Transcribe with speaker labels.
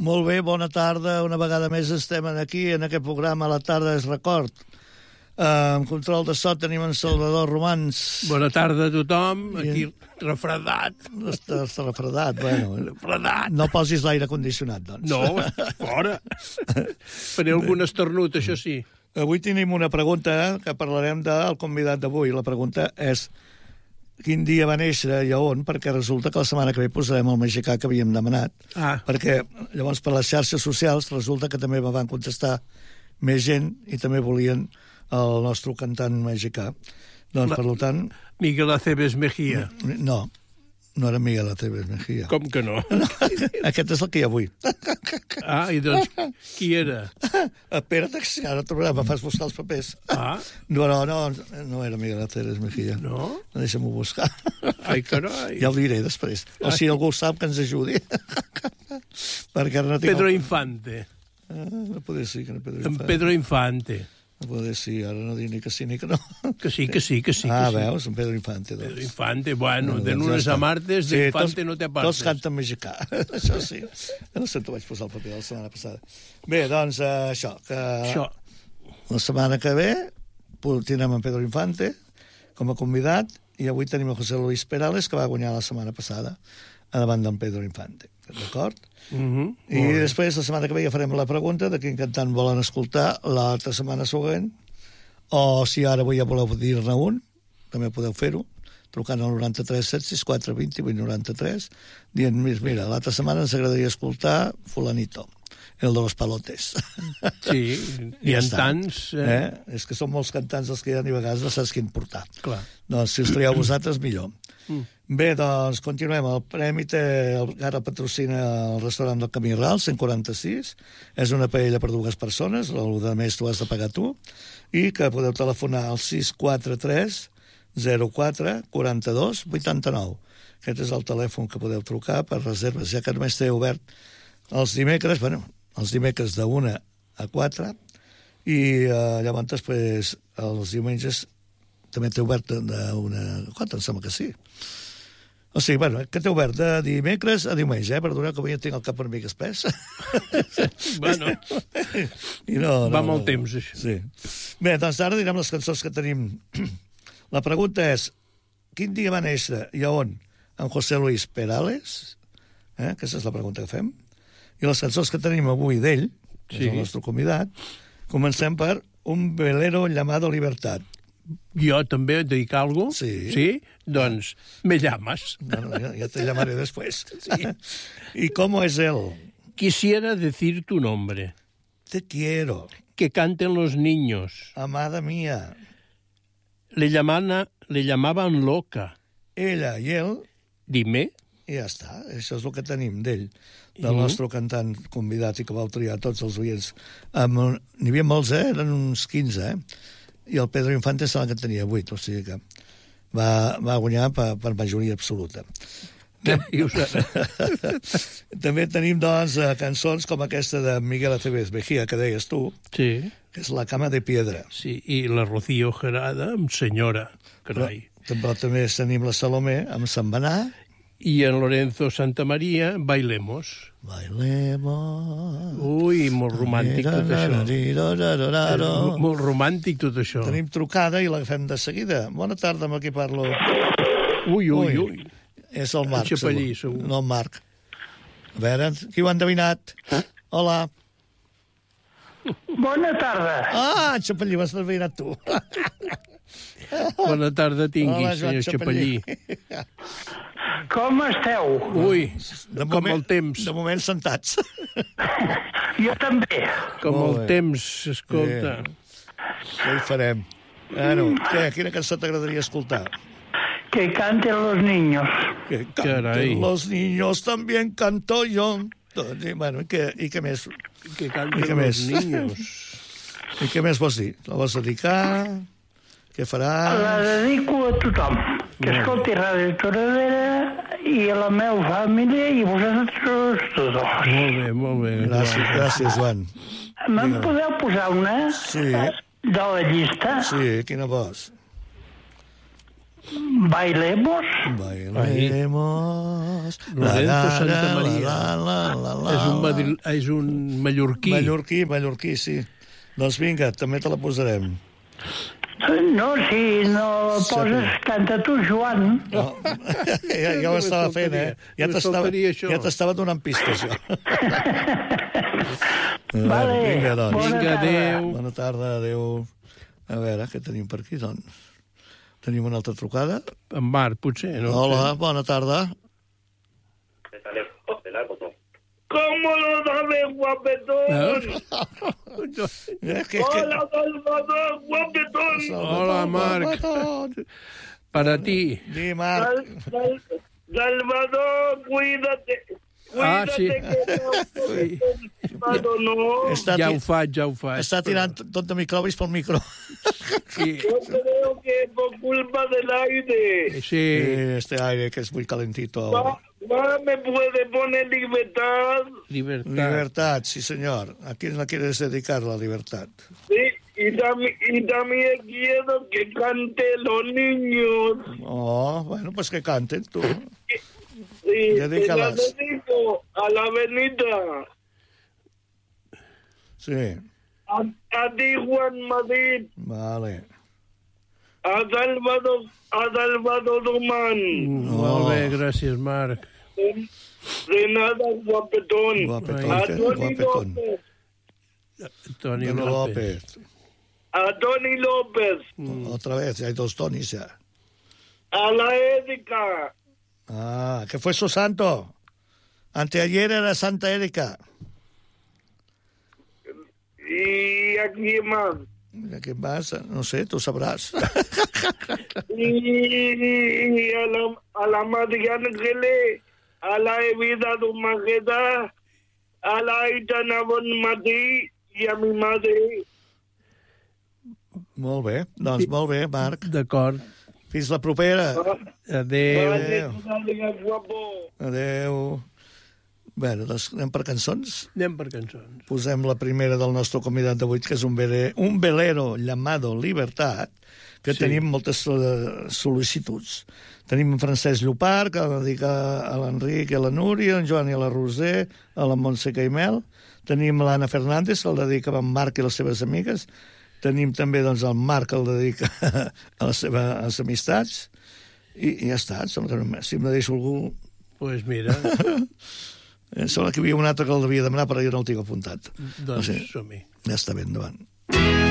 Speaker 1: Molt bé, bona tarda. Una vegada més estem aquí, en aquest programa La tarda és record. En control de so tenim en Salvador Romans.
Speaker 2: Bona tarda a tothom. Aquí, refredat.
Speaker 1: Està refredat, bueno.
Speaker 2: Refredat.
Speaker 1: No posis l'aire condicionat, doncs.
Speaker 2: No, fora. Faré algun esternut, això sí.
Speaker 1: Avui tenim una pregunta que parlarem del convidat d'avui. La pregunta és quin dia va néixer i a on, perquè resulta que la setmana que ve posarem el mexicà que havíem demanat. Perquè llavors per les xarxes socials resulta que també me van contestar més gent i també volien el nostre cantant mexicà. Doncs, per tant...
Speaker 2: Miguel Aceves Mejía.
Speaker 1: No era Miguel Aceves Mejía.
Speaker 2: Com que no?
Speaker 1: Aquest és el que hi ha avui.
Speaker 2: I doncs, qui era?
Speaker 1: Espera't, que ara trobarem, fas buscar els papers. No era Miguel Aceves Mejía.
Speaker 2: No?
Speaker 1: Deixa'm-ho buscar.
Speaker 2: Ai, carai.
Speaker 1: Ja ho diré després. O si algú sap que ens ajudi. Perquè no tinc...
Speaker 2: Pedro Infante.
Speaker 1: No poder ser que no Pedro Infante.
Speaker 2: En Pedro Infante.
Speaker 1: No poder ser, ara no dic ni que sí ni que no.
Speaker 2: Que sí.
Speaker 1: Veus, en Pedro Infante.
Speaker 2: Pedro Infante, bueno, de lunes a martes, d'Infante no te apartes.
Speaker 1: Tots canten mexicà, això sí. No sé, t'ho vaig posar el paper la setmana passada. Bé, doncs, això. La setmana que ve tindrem en Pedro Infante com a convidat i avui tenim el José Luis Perales, que va guanyar la setmana passada davant d'en Pedro Infante. D'acord? I després, la setmana que ve, ja farem la pregunta de quin cantant volen escoltar l'altra setmana següent, o si ara avui ja voleu dir-ne un, també podeu fer-ho, trucant al 93 764 20 893, dient, mira, l'altra setmana ens agradaria escoltar fulanito, el de los palotes.
Speaker 2: Sí, i en tants...
Speaker 1: És que són molts cantants els que hi ha i a vegades no saps quin portar.
Speaker 2: Clar.
Speaker 1: Doncs si us trieu vosaltres, millor. Bé, doncs continuem. El premi ara patrocina el restaurant del Camí Ral, 146. És una paella per 2 persones, el de més t'ho has de pagar tu, i que podeu telefonar al 643 04 42 89. Aquest és el telèfon que podeu trucar per reserves, ja que només té obert els dimecres, els dimecres de 1 a 4, i llavors després els diumenges també té obert de 1 a 4, em sembla que sí. O sigui, que té obert de dimecres a diumenge, perdoneu que avui ja tinc el cap una mica espès.
Speaker 2: Bueno, va molt temps, això.
Speaker 1: Sí. Bé, doncs ara direm les cançons que tenim. La pregunta és, quin dia va néixer i a on en José Luis Perales? Aquesta és la pregunta que fem. I les cançons que tenim avui d'ell, que és el nostre convidat, comencem per Un velero llamado Libertad.
Speaker 2: Jo també dedicar alguna cosa?
Speaker 1: Sí.
Speaker 2: Doncs, me llamas.
Speaker 1: Ya te llamaré después. Sí. ¿Y cómo es él?
Speaker 2: Quisiera decir tu nombre.
Speaker 1: Te quiero.
Speaker 2: Que canten los niños.
Speaker 1: Amada mía.
Speaker 2: Le llamaban loca.
Speaker 1: Ella i él.
Speaker 2: Dime.
Speaker 1: I ja està. Això és el que tenim d'ell. Del nostre cantant convidat i que vau triar tots els oients. N'hi havia molts, eren uns 15, I el Pedro Infante sembla que tenia 8, o sigui que va guanyar per majoria absoluta. També tenim, doncs, cançons com aquesta de Miguel Aceves Mejía, que deies tu, que és La cama de piedra.
Speaker 2: Sí, i la Rocío Gerada amb Senyora, carai.
Speaker 1: Però també tenim la Salomé amb Se'n va anar.
Speaker 2: I en Lorenzo Santamaría, Bailemos.
Speaker 1: Bailemos.
Speaker 2: Ui, molt romàntic tot això. Molt romàntic tot això.
Speaker 1: Tenim trucada i l'agafem de seguida. Bona tarda, amb qui parlo.
Speaker 2: Ui.
Speaker 1: És el Marc.
Speaker 2: El Xapellí, segur.
Speaker 1: No, el Marc. A veure, qui ho ha endevinat? Hola.
Speaker 3: Bona tarda.
Speaker 1: En Xapellí, vas endevinat tu.
Speaker 2: Bona tarda tingui, senyor Xapellí.
Speaker 3: Com esteu?
Speaker 2: Ui, com el temps.
Speaker 1: De moment sentats.
Speaker 3: Jo també.
Speaker 2: Com el temps, escolta.
Speaker 1: Què hi farem? Quina cançó t'agradaria escoltar?
Speaker 3: Que canten los niños.
Speaker 1: Que canten los niños, también canto yo. Bueno, i què més?
Speaker 2: Que canten los niños.
Speaker 1: I què més vols dir? La vols dedicar? Què farà?
Speaker 3: La dedico a tothom. Que escolti Ràdio Toradera i a la meva família i vosaltres tots.
Speaker 2: Molt bé.
Speaker 1: Gràcies, Joan.
Speaker 3: Me'n podeu posar una?
Speaker 1: Sí.
Speaker 3: De la llista?
Speaker 1: Sí, quina vols?
Speaker 3: Bailemos.
Speaker 1: Bailemos.
Speaker 2: Lorenzo Santamaria. És un mallorquí.
Speaker 1: Mallorquí, sí. Doncs vinga, també te la posarem.
Speaker 3: No, si no poses, canta tu, Joan.
Speaker 1: No. Ja ho estava fent, Ja t'estava donant pistes, jo.
Speaker 3: Vale,
Speaker 1: Vinga, doncs.
Speaker 3: bona tarda.
Speaker 2: Adéu.
Speaker 1: Bona tarda, adéu. A veure, què tenim per aquí, doncs? Tenim una altra trucada?
Speaker 2: En Marc, potser, no?
Speaker 1: Hola, bona tarda.
Speaker 3: ¿Cómo lo sabes, guapetón? Hola, Salvador, guapetón.
Speaker 2: Hola, Marc. Para ti.
Speaker 1: Di, Marc.
Speaker 3: Salvador, cuídate.
Speaker 2: Sí.
Speaker 3: No.
Speaker 2: Ja ho faig.
Speaker 1: Està tirant tot de microbis pel micro.
Speaker 2: Sí.
Speaker 3: Yo creo que es por culpa del aire.
Speaker 2: Sí.
Speaker 1: Este aire que es muy calentito.
Speaker 3: ¿Me puede poner libertad?
Speaker 1: Libertad, sí, señor. ¿A quién la quieres dedicar la libertad?
Speaker 3: Sí, y también quiero que canten los niños.
Speaker 1: Oh, bueno, pues que canten tú.
Speaker 3: Sí,
Speaker 1: Dedícalas.
Speaker 3: te la dedico a la Benita.
Speaker 1: Sí,
Speaker 3: A ti, Juan Madrid.
Speaker 1: vale.
Speaker 3: A Salvador Domán.
Speaker 2: Molt bé, gràcies, Marc.
Speaker 3: De nada, guapetón.
Speaker 1: Guapetón,
Speaker 3: A
Speaker 1: ¿qué?
Speaker 3: Toni
Speaker 1: Guapetón.
Speaker 3: López.
Speaker 2: Toni
Speaker 1: Toni
Speaker 2: López.
Speaker 3: A Toni López.
Speaker 1: Otra vez, hay dos Tonis ya.
Speaker 3: A la Erika.
Speaker 1: Ah, que fue su santo. Anteayer era Santa Erika.
Speaker 3: ¿Y a quién más?
Speaker 1: ¿Qué pasa? No sé, tú sabrás.
Speaker 3: Y a la María Ángeles, a la Evita Dumajeda, a la Itana Bonmatí y a mi madre.
Speaker 1: Molt bé, doncs molt bé, Marc.
Speaker 2: D'acord.
Speaker 1: Fins la propera.
Speaker 2: Adéu.
Speaker 3: Vale, guapo.
Speaker 1: Adéu. Bé, doncs anem per cançons.
Speaker 2: Anem per cançons.
Speaker 1: Posem la primera del nostre convidat d'avui, que és un velero llamado Libertad, que
Speaker 2: Sí.
Speaker 1: tenim moltes sol·licituds. Tenim en Francesc Llopart, que la dedica a l'Enric i a la Núria, en Joan i a la Roser, a la Montse Caimel. Tenim l'Anna Fernández, que el dedica a en Marc i les seves amigues. Tenim també doncs, el Marc, que el dedica a les seves amistats. I ja està, sembla que no, si em deixo algú...
Speaker 2: Pues mira,
Speaker 1: Sembla que hi havia un altre que el devia demanar, però jo no el tinc apuntat.
Speaker 2: doncs
Speaker 1: No sé.
Speaker 2: som-hi.
Speaker 1: Ja està bé, endavant.